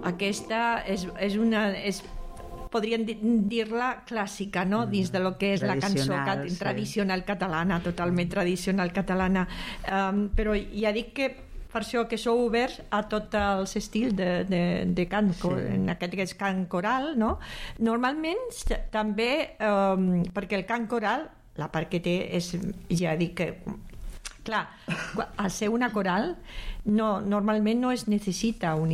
aquesta és una... podríem dir-la clàssica, no? Dins de lo que és la cançó tradicional catalana, totalment tradicional catalana, però ja dic que per això que sou oberts a tots els estils de cant, en aquest cant coral, no? Normalment també, perquè el cant coral, la part que té és, ja dic que clar, al ser una coral normalment no es necessita un